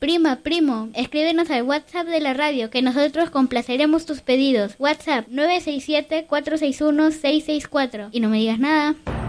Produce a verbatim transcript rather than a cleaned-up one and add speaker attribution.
Speaker 1: Prima, primo, escríbenos al WhatsApp de la radio que nosotros complaceremos tus pedidos. WhatsApp nueve seis siete, cuatro seis uno, seis seis cuatro. Y no me digas nada.